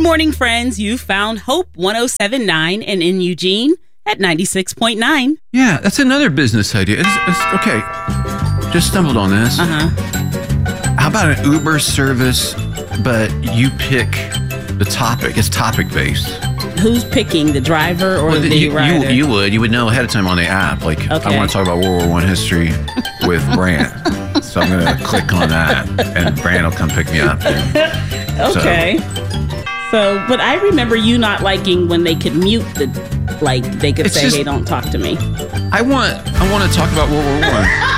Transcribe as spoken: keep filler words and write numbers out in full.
morning, friends. You found Hope one oh seven point nine and in Eugene at ninety-six point nine. Yeah, that's another business idea. It's, it's, okay, just stumbled on this. Uh-huh. How about an Uber service, but you pick the topic? It's topic-based. Who's picking, the driver or well, the you, rider? You, you would. You would know ahead of time on the app. Like, okay. I want to talk about World War One history with Brant. So I'm going to click on that, and Brant will come pick me up. And, okay. So. so, but I remember you not liking when they could mute the, like, they could it's say, just, hey, don't talk to me. I want, I want to talk about World War One.